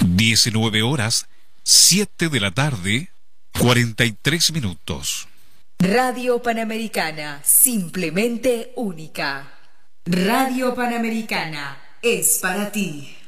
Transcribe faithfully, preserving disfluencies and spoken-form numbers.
diecinueve horas, siete de la tarde, cuarenta y tres minutos. Radio Panamericana, simplemente única. Radio Panamericana es para ti.